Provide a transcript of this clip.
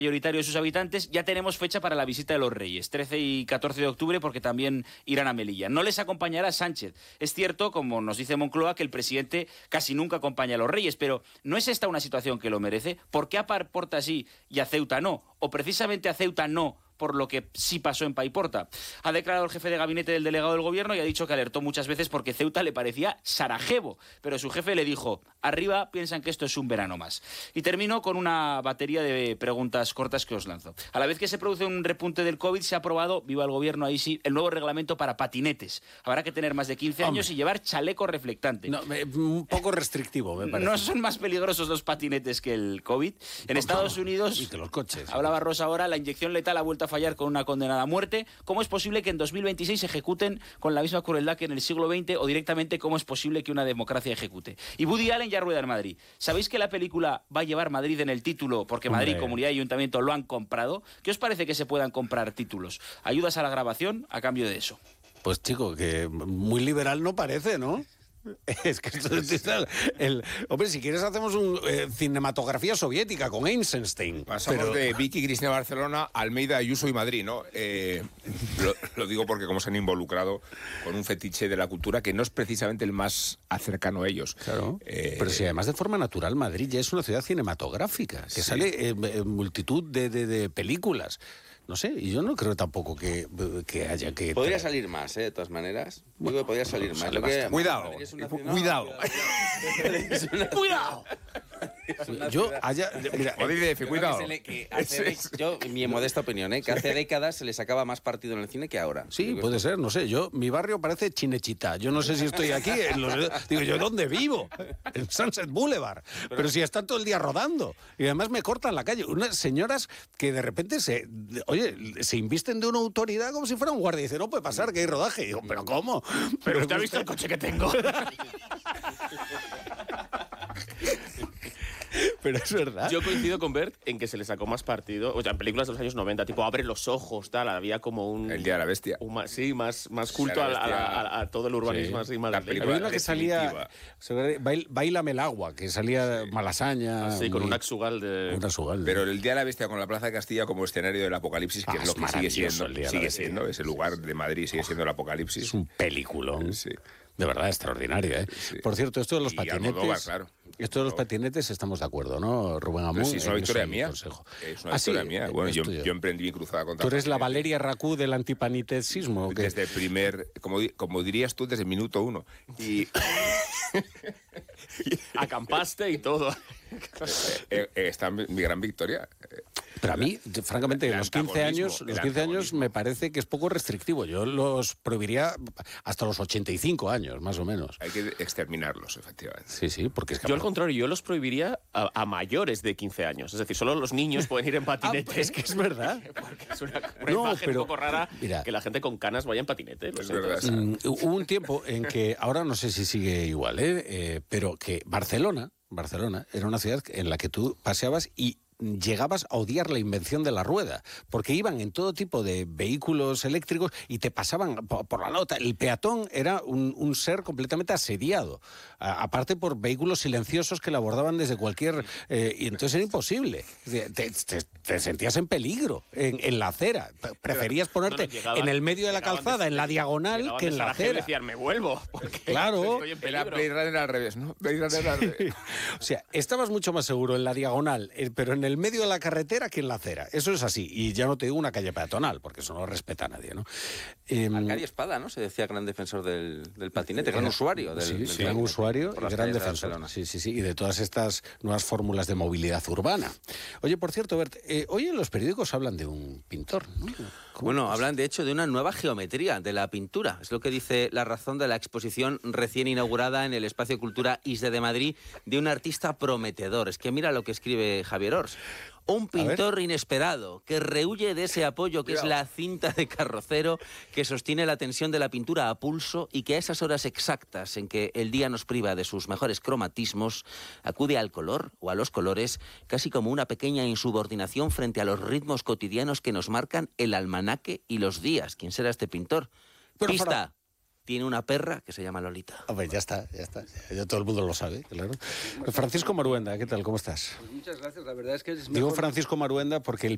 mayoritario de sus habitantes, ya tenemos fecha para la visita de los Reyes, 13 y 14 de octubre, porque también irán a Melilla. No les acompañará Sánchez. Es cierto, como nos dice Moncloa, que el presidente casi nunca acompaña a los Reyes, pero ¿no es esta una situación que lo merece? ¿Por qué a Paiporta sí y a Ceuta no? ¿O precisamente a Ceuta no, por lo que sí pasó en Paiporta? Ha declarado el jefe de gabinete del delegado del gobierno y ha dicho que alertó muchas veces porque Ceuta le parecía Sarajevo, pero su jefe le dijo: arriba piensan que esto es un verano más. Y termino con una batería de preguntas cortas que os lanzo. A la vez que se produce un repunte del COVID, se ha aprobado, viva el gobierno, ahí sí, el nuevo reglamento para patinetes. Habrá que tener más de 15 años y llevar chaleco reflectante. No, un poco restrictivo, me parece. No son más peligrosos los patinetes que el COVID. En Estados Unidos, y que los coches. Hablaba Rosa ahora, la inyección letal ha vuelto a fallar con una condenada a muerte. ¿Cómo es posible que en 2026 se ejecuten con la misma crueldad que en el siglo XX, o directamente cómo es posible que una democracia ejecute? Y Woody Allen ya rueda en Madrid. ¿Sabéis que la película va a llevar Madrid en el título porque Madrid, Comunidad y Ayuntamiento lo han comprado? ¿Qué os parece que se puedan comprar títulos? ¿Ayudas a la grabación a cambio de eso? Pues chico, que muy liberal no parece, ¿no? Es que esto hombre, si quieres hacemos cinematografía soviética con Eisenstein. Pasamos de Vicky, Cristina, Barcelona, Almeida, Ayuso y Madrid, ¿no? Lo digo porque como se han involucrado con un fetiche de la cultura que no es precisamente el más cercano a ellos. Claro. Pero si además de forma natural Madrid ya es una ciudad cinematográfica, que sale en multitud de películas. No sé, y yo no creo tampoco que haya que... Podría salir más, de todas maneras. Digo que podría salir más. Cuidado, cuidado. Mira, cuidado. Yo, en mi modesta opinión, que hace décadas se le sacaba más partido en el cine que ahora. Sí, puede ser, no sé. Mi barrio parece Chinechita. Yo no sé si estoy aquí. Digo, ¿yo dónde vivo? En Sunset Boulevard. Pero si están todo el día rodando. Y además me cortan la calle. Unas señoras que de repente se invisten de una autoridad como si fuera un guardia. Y dicen, no puede pasar, que hay rodaje. Y digo, ¿pero cómo? ¿Pero usted ha visto el coche que tengo? Pero es verdad. Yo coincido con Bert en que se le sacó más partido, o sea, en películas de los años 90, tipo Abre los ojos, tal, había como un... El Día de la Bestia. Sí, más culto a todo el urbanismo, así, más... Había una que salía... Báilame el agua, que salía Malasaña... Sí, con un Axugal de... Pero el Día de la Bestia con la Plaza de Castilla como escenario del apocalipsis, que es lo que sigue siendo, ese lugar de Madrid sigue siendo el apocalipsis. Es un peliculón. Sí. De verdad, extraordinario, ¿eh? Sí. Por cierto, esto de los patinetes... Almodóvar, claro. Esto de los patinetes estamos de acuerdo, ¿no, Rubén Amón? Sí, es una victoria mía. Es una victoria mía. Bueno, yo emprendí mi cruzada contra... ¿Tú eres la Valeria Racú del antipanetesismo? Desde el primer... Como dirías tú, desde el minuto 1. Y... Acampaste y todo. Está mi gran victoria. Pero a mí, francamente, los 15 años me parece que es poco restrictivo. Yo los prohibiría hasta los 85 años, más o menos. Hay que exterminarlos, efectivamente. Sí, porque es que... Yo, al contrario, yo los prohibiría a mayores de 15 años. Es decir, solo los niños pueden ir en patinete. Es que es verdad. Porque es una imagen un poco rara, mira, que la gente con canas vaya en patinete. Es verdad. Hubo un tiempo en que, ahora no sé si sigue igual, pero que Barcelona era una ciudad en la que tú paseabas y llegabas a odiar la invención de la rueda, porque iban en todo tipo de vehículos eléctricos y te pasaban por la nota. El peatón era un ser completamente asediado, aparte por vehículos silenciosos que le abordaban desde cualquier... y entonces era imposible. Te sentías en peligro en la acera. Preferías ponerte en el medio de la calzada, en la diagonal, que en la acera. Decían, me vuelvo. Claro. Era Blade Runner al revés, ¿no? Blade Runner al revés. O sea, estabas mucho más seguro en la diagonal, pero en el medio de la carretera que en la acera. Eso es así. Y ya no te digo una calle peatonal, porque eso no lo respeta a nadie, ¿no? Arcadio Espada, ¿no? Se decía gran defensor del patinete, gran usuario. Gran usuario y gran defensor. Sí. Y de todas estas nuevas fórmulas de movilidad urbana. Oye, por cierto, Bert, hoy en los periódicos hablan de un pintor, ¿no? Bueno, hablan de hecho de una nueva geometría de la pintura. Es lo que dice La Razón de la exposición recién inaugurada en el Espacio Cultura ISDE de Madrid de un artista prometedor. Es que mira lo que escribe Javier Ors. Un pintor inesperado que rehuye de ese apoyo que es la cinta de carrocero que sostiene la tensión de la pintura a pulso y que a esas horas exactas en que el día nos priva de sus mejores cromatismos acude al color o a los colores casi como una pequeña insubordinación frente a los ritmos cotidianos que nos marcan el almanaque y los días. ¿Quién será este pintor? Pista. Tiene una perra que se llama Lolita. Hombre, ya está. Ya todo el mundo lo sabe, claro. Francisco Maruenda, ¿qué tal? ¿Cómo estás? Pues muchas gracias, la verdad es que es mejor... Digo Francisco Maruenda porque el